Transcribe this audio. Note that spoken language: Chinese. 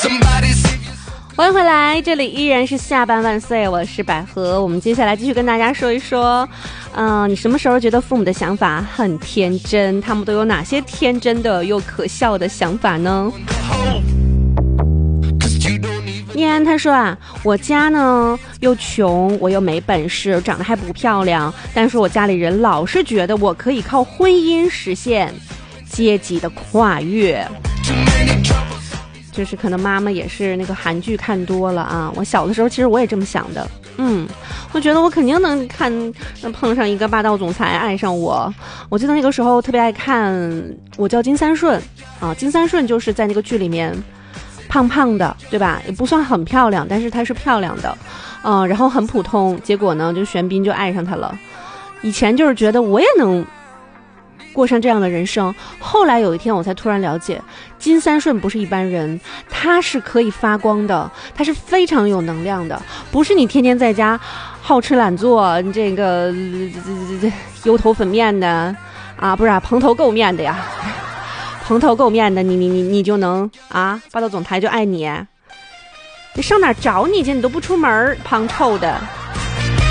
欢迎回来，这里依然是下班万岁，我是百合。我们接下来继续跟大家说一说，你什么时候觉得父母的想法很天真？他们都有哪些天真的又可笑的想法呢？念安他说啊，我家呢又穷，我又没本事，长得还不漂亮，但是我家里人老是觉得我可以靠婚姻实现阶级的跨越。就是可能妈妈也是那个韩剧看多了啊，我小的时候其实我也这么想的，我觉得我肯定能碰上一个霸道总裁爱上我。我记得那个时候特别爱看我叫金三顺啊，金三顺就是在那个剧里面胖胖的，对吧？也不算很漂亮，但是她是漂亮的，然后很普通，结果呢就玄彬就爱上她了。以前就是觉得我也能过上这样的人生，后来有一天我才突然了解，金三顺不是一般人，他是可以发光的，他是非常有能量的，不是你天天在家好吃懒做这个油头粉面的啊，不是蓬头垢面的呀，蓬头垢面的你就能啊，霸道总裁就爱你，你上哪找你去？你都不出门，胖臭的。